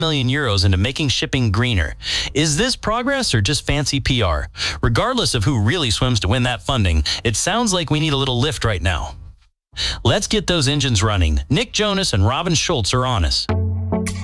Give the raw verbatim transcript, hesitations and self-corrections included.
million euros into making shipping greener. Is this progress or just fancy P R? Regardless of who really swims to win that funding, it sounds like we need a little lift right now. Let's get those engines running. Nick Jonas and Robin Schultz are on us.